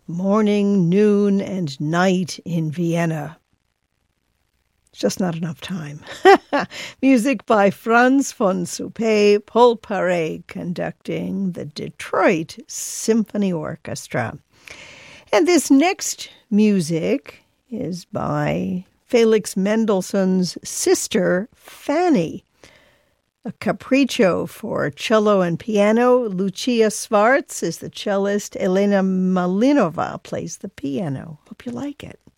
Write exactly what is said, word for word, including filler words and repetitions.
morning, noon, and night in Vienna. Just not enough time. Music by Franz von Suppé, Paul Paré conducting the Detroit Symphony Orchestra. And this next music is by Felix Mendelssohn's sister, Fanny. A capriccio for cello and piano. Lucia Schwartz is the cellist. Elena Malinova plays the piano. Hope you like it.